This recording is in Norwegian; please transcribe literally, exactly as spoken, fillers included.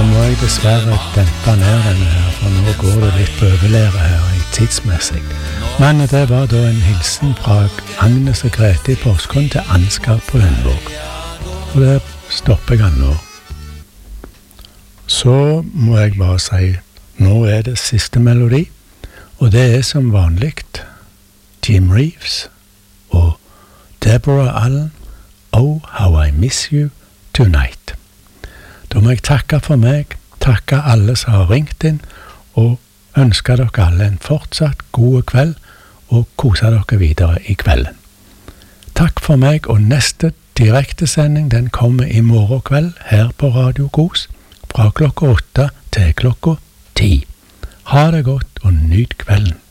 må jeg dessverre dempe ned denne her, for nå går det litt på overlære her i tidsmessig. Men det var da en hilsen fra Agnes og Grete i Porsgrunn til Ansgar på Hundvåg. Og det stopper jeg nå. Så må jeg bare si, nå er det siste melodi, og det er som vanligt Jim Reeves og Deborah Allen, Oh, How I Miss You Tonight. Da må jeg takke for meg, takke alle som har ringt inn, og ønske dere alle en fortsatt god kveld, og kose dere videre i kvelden. Takk for meg, og neste direktesending den kommer i morgen kveld her på Radio Kos, fra klokka åtte til klokka ti. Ha det godt og nyt kvelden.